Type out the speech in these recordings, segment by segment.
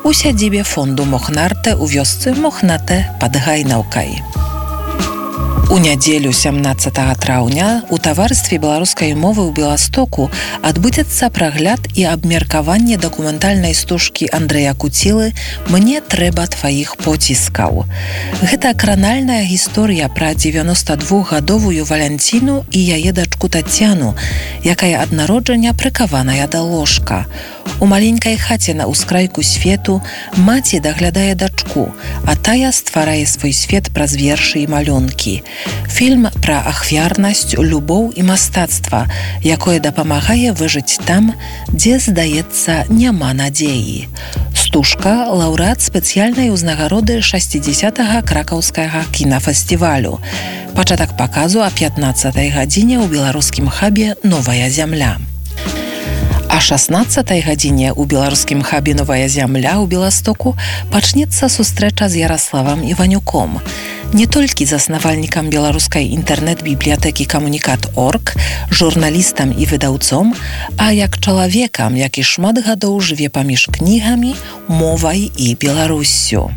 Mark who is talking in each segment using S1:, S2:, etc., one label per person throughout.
S1: у сядзібе фонду Мохнарте ў вёсцы Мохнате пад Гайнаўкай. У нядзелю 17 траўня у таварыстве беларускай мовы ў Беластоку адбудзецца прагляд і абмеркаванне дакументальнай стужкі Андрэя Куцілы «Мне трэба тваіх поціскаў». Гэта кранальная гісторыя пра 92-гадовую Валянціну і яе дачку Тацяну, якая ад народжання прыкаваная да ложка. У маленькай хаце на ўскрайку свету маці даглядае дачку, а тая стварае свой свет праз вершы і малюнкі. Фільм пра ахвярнасць, любоў і мастацтва, якое дапамагае выжыць там, дзе, здаецца, няма надзеі. Стужка – лаўрэат спецыяльнай узнагароды 60-га кракаўскага кінафестывалю. Пачатак паказу о 15-й гадзіне ў беларускім хабе «Новая зямля». А 16-й гадзіне ў беларускім хабе «Новая зямля» ў Беластоку пачнецца сустрэча з Яраславам Іванюком. Не толькі заснавальнікам беларускай інтэрнэт-бібліятэкі «Камунікат.орг», журналістам і выдаўцом, а як чалавекам, які шмат гадоў жыве паміж кнігамі, мовай і Беларуссю.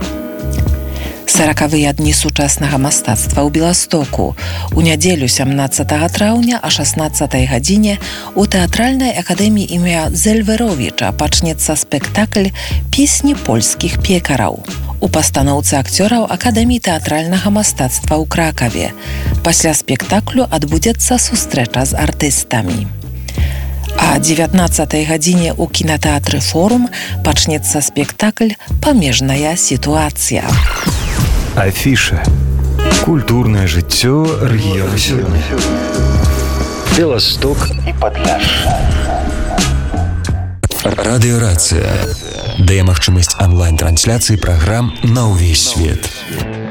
S1: 40-выя дні сучаснага мастацтва ў Беластоку. У нядзелю 17 траўня о 16-й гадзіне у тэатральнай акадэміі імя Зельверовіча пачнецца спектакль «Песні польскіх пекараў» у пастаноўцы акцёраў Акадэміі тэатральнага мастацтва ў Кракаве. Пасля спектаклю адбудзецца сустрэча з артыстамі. А 19-й гадзіне ў кінатэатры «Форум» пачнецца спектакль «Памежная сітуацыя».
S2: Афіша. Культурнае жыццё рэгіёну сёння. Беласток і Падляшша. Радыёрацыя дае магчымасць онлайн-трансляцыі праграм на ўвесь свет.